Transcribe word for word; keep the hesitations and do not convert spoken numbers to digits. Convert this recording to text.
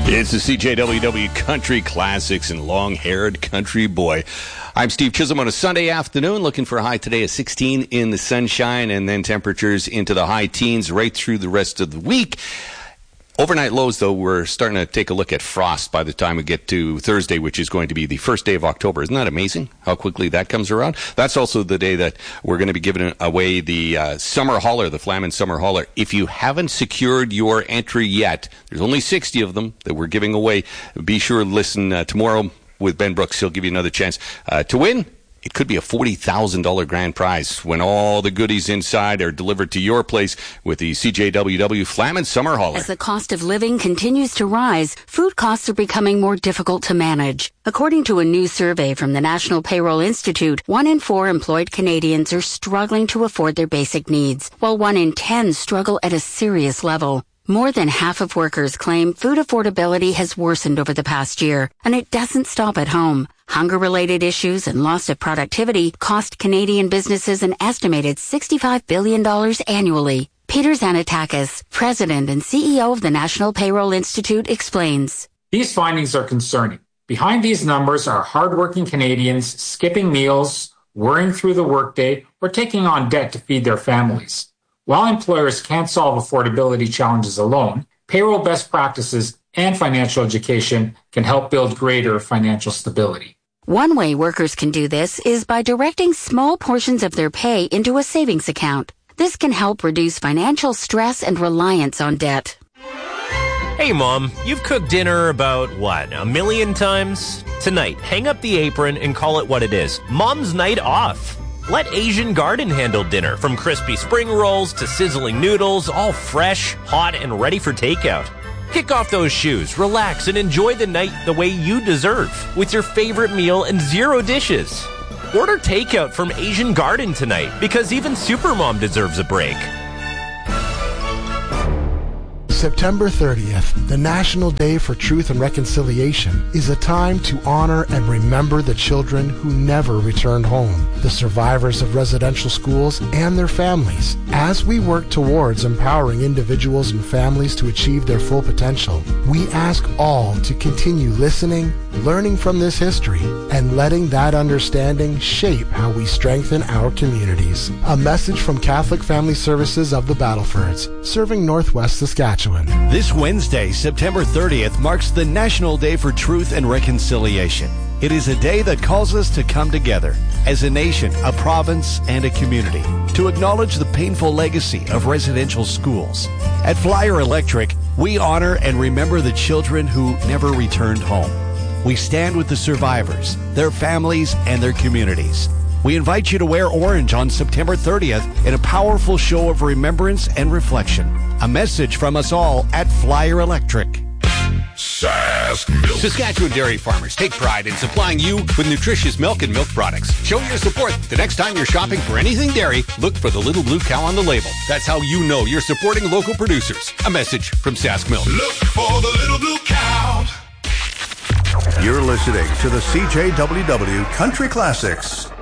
It's the C J W W Country Classics and Long-Haired Country Boy. I'm Steve Chisholm on a Sunday afternoon, looking for a high today of sixteen in the sunshine, and then temperatures into the high teens right through the rest of the week. Overnight lows, though, we're starting to take a look at frost by the time we get to Thursday, which is going to be the first day of October. Isn't that amazing how quickly that comes around? That's also the day that we're going to be giving away the uh, Summer Hauler, the Flamin Summer Hauler. If you haven't secured your entry yet, there's only sixty of them that we're giving away. Be sure to listen uh, tomorrow with Ben Brooks. He'll give you another chance uh, to win. It could be a forty thousand dollars grand prize when all the goodies inside are delivered to your place with the C J W W Flamin Summer Hauler. As the cost of living continues to rise, food costs are becoming more difficult to manage. According to a new survey from the National Payroll Institute, one in four employed Canadians are struggling to afford their basic needs, while one in ten struggle at a serious level. More than half of workers claim food affordability has worsened over the past year, and it doesn't stop at home. Hunger-related issues and loss of productivity cost Canadian businesses an estimated sixty-five billion dollars annually. Peter Zanatakis, president and C E O of the National Payroll Institute, explains. These findings are concerning. Behind these numbers are hardworking Canadians skipping meals, worrying through the workday, or taking on debt to feed their families. While employers can't solve affordability challenges alone, payroll best practices and financial education can help build greater financial stability. One way workers can do this is by directing small portions of their pay into a savings account. This can help reduce financial stress and reliance on debt. Hey, Mom, you've cooked dinner about, what, a million times? Tonight, hang up the apron and call it what it is. Mom's night off. Let Asian Garden handle dinner, from crispy spring rolls to sizzling noodles, all fresh, hot, and ready for takeout. Kick off those shoes, relax, and enjoy the night the way you deserve, with your favorite meal and zero dishes. Order takeout from Asian Garden tonight, because even Supermom deserves a break. September thirtieth, the National Day for Truth and Reconciliation, is a time to honor and remember the children who never returned home, the survivors of residential schools, and their families. As we work towards empowering individuals and families to achieve their full potential, we ask all to continue listening, learning from this history, and letting that understanding shape how we strengthen our communities. A message from Catholic Family Services of the Battlefords, serving Northwest Saskatchewan. This Wednesday, September thirtieth, marks the National Day for Truth and Reconciliation. It is a day that calls us to come together as a nation, a province, and a community to acknowledge the painful legacy of residential schools. At Flyer Electric, we honor and remember the children who never returned home. We stand with the survivors, their families, and their communities. We invite you to wear orange on September thirtieth in a powerful show of remembrance and reflection. A message from us all at Flyer Electric. Sask Milk. Saskatchewan dairy farmers take pride in supplying you with nutritious milk and milk products. Show your support. The next time you're shopping for anything dairy, look for the little blue cow on the label. That's how you know you're supporting local producers. A message from Sask Milk. Look for the little blue cow. You're listening to the C J W W Country Classics.